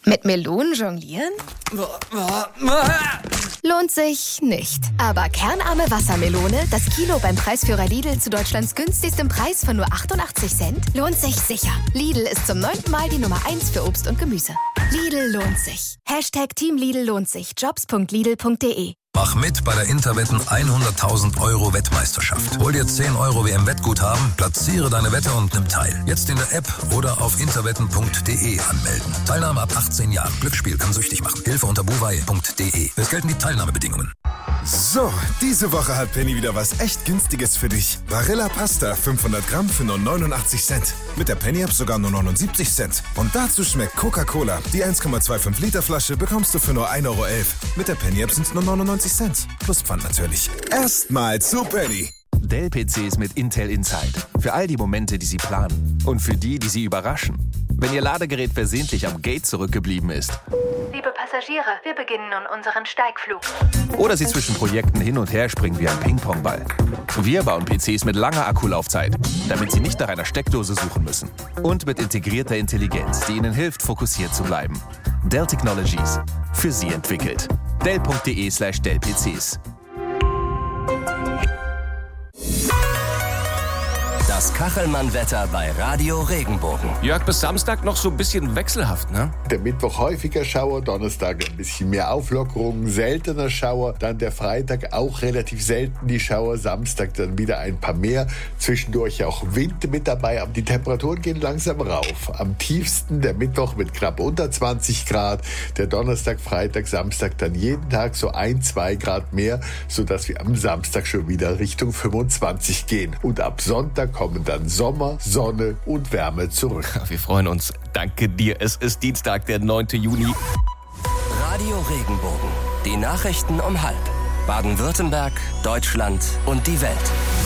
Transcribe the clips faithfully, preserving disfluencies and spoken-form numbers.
Mit Melonen jonglieren? Lohnt sich nicht. Aber kernarme Wassermelone, das Kilo beim Preisführer Lidl zu Deutschlands günstigstem Preis von nur achtundachtzig Cent, lohnt sich sicher. Lidl ist zum neunten Mal die Nummer eins für Obst und Gemüse. Lidl lohnt sich. Hashtag Team Lidl lohnt sich. Jobs punkt lidl punkt de. Mach mit bei der Interwetten hunderttausend Euro Wettmeisterschaft. Hol dir zehn Euro W M-Wettguthaben, platziere deine Wette und nimm teil. Jetzt in der App oder auf interwetten punkt de anmelden. Teilnahme ab achtzehn Jahren. Glücksspiel kann süchtig machen. Hilfe unter buwei punkt de. Es gelten die Teilnahmebedingungen. So, diese Woche hat Penny wieder was echt Günstiges für dich. Barilla Pasta fünfhundert Gramm für nur neunundachtzig Cent. Mit der Penny-App sogar nur neunundsiebzig Cent. Und dazu schmeckt Coca-Cola. Die eins Komma fünfundzwanzig Liter Flasche bekommst du für nur ein Euro elf. Mit der Penny-App sind es nur neunundneunzig Cent. Plus Pfand natürlich. Erstmal zu Penny. Dell-P Cs mit Intel Inside. Für all die Momente, die Sie planen. Und für die, die Sie überraschen. Wenn Ihr Ladegerät versehentlich am Gate zurückgeblieben ist. Liebe Passagiere, wir beginnen nun unseren Steigflug. Oder Sie zwischen Projekten hin und her springen wie ein Ping-Pong-Ball. Wir bauen P Cs mit langer Akkulaufzeit, damit Sie nicht nach einer Steckdose suchen müssen. Und mit integrierter Intelligenz, die Ihnen hilft, fokussiert zu bleiben. Dell Technologies. Für Sie entwickelt. dell punkt de slash Dell P Cs. Das Kachelmann-Wetter bei Radio Regenbogen. Jörg, bis Samstag noch so ein bisschen wechselhaft, ne? Der Mittwoch häufiger Schauer, Donnerstag ein bisschen mehr Auflockerung, seltener Schauer. Dann der Freitag auch relativ selten die Schauer, Samstag dann wieder ein paar mehr. Zwischendurch auch Wind mit dabei, aber die Temperaturen gehen langsam rauf. Am tiefsten der Mittwoch mit knapp unter zwanzig Grad, der Donnerstag, Freitag, Samstag dann jeden Tag so ein, zwei Grad mehr, sodass wir am Samstag schon wieder Richtung fünfundzwanzig gehen. Und ab Sonntag kommen dann Sommer, Sonne und Wärme zurück. Wir freuen uns. Danke dir. Es ist Dienstag, der neunte Juni. Radio Regenbogen. Die Nachrichten um halb. Baden-Württemberg, Deutschland und die Welt.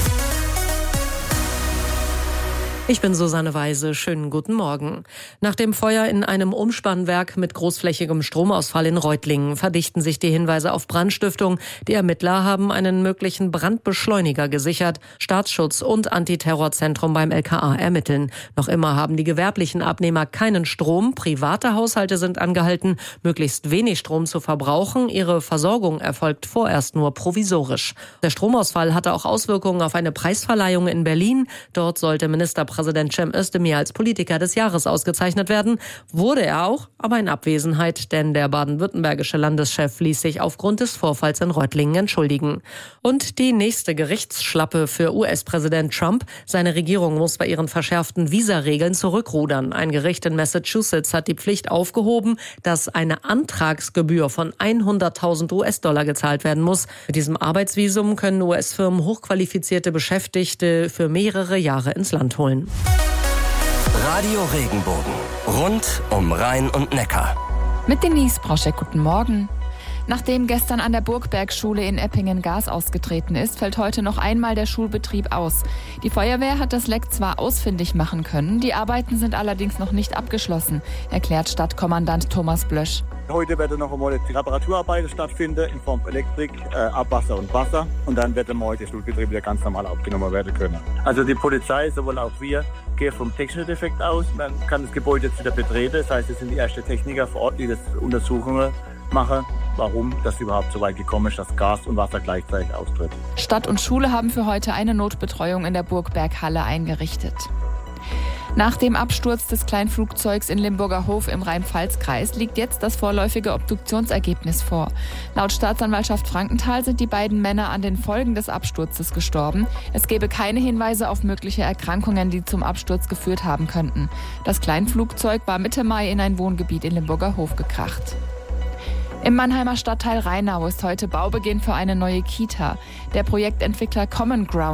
Ich bin Susanne Weise. Schönen guten Morgen. Nach dem Feuer in einem Umspannwerk mit großflächigem Stromausfall in Reutlingen verdichten sich die Hinweise auf Brandstiftung. Die Ermittler haben einen möglichen Brandbeschleuniger gesichert. Staatsschutz und Antiterrorzentrum beim L K A ermitteln. Noch immer haben die gewerblichen Abnehmer keinen Strom. Private Haushalte sind angehalten, möglichst wenig Strom zu verbrauchen. Ihre Versorgung erfolgt vorerst nur provisorisch. Der Stromausfall hatte auch Auswirkungen auf eine Preisverleihung in Berlin. Dort sollte Ministerpräsident Präsident Cem Özdemir als Politiker des Jahres ausgezeichnet werden. Wurde er auch, aber in Abwesenheit, denn der baden-württembergische Landeschef ließ sich aufgrund des Vorfalls in Reutlingen entschuldigen. Und die nächste Gerichtsschlappe für U S-Präsident Trump. Seine Regierung muss bei ihren verschärften Visaregeln zurückrudern. Ein Gericht in Massachusetts hat die Pflicht aufgehoben, dass eine Antragsgebühr von hunderttausend U S-Dollar gezahlt werden muss. Mit diesem Arbeitsvisum können U S-Firmen hochqualifizierte Beschäftigte für mehrere Jahre ins Land holen. Radio Regenbogen. Rund um Rhein und Neckar. Mit Denise Broschek, guten Morgen. Nachdem gestern an der Burgbergschule in Eppingen Gas ausgetreten ist, fällt heute noch einmal der Schulbetrieb aus. Die Feuerwehr hat das Leck zwar ausfindig machen können, die Arbeiten sind allerdings noch nicht abgeschlossen, erklärt Stadtkommandant Thomas Blösch. Heute werden noch einmal die Reparaturarbeiten stattfinden in Form von Elektrik, äh, Abwasser und Wasser. Und dann wird heute der Schulbetrieb wieder ganz normal aufgenommen werden können. Also die Polizei, sowohl auch wir, gehen vom technischen Defekt aus. Man kann das Gebäude jetzt wieder betreten. Das heißt, es sind die ersten Techniker vor Ort, die das Untersuchungen machen, warum das überhaupt so weit gekommen ist, dass Gas und Wasser gleichzeitig austritt. Stadt und Schule haben für heute eine Notbetreuung in der Burgberghalle eingerichtet. Nach dem Absturz des Kleinflugzeugs in Limburger Hof im Rhein-Pfalz-Kreis liegt jetzt das vorläufige Obduktionsergebnis vor. Laut Staatsanwaltschaft Frankenthal sind die beiden Männer an den Folgen des Absturzes gestorben. Es gebe keine Hinweise auf mögliche Erkrankungen, die zum Absturz geführt haben könnten. Das Kleinflugzeug war Mitte Mai in ein Wohngebiet in Limburger Hof gekracht. Im Mannheimer Stadtteil Rheinau ist heute Baubeginn für eine neue Kita. Der Projektentwickler Common Ground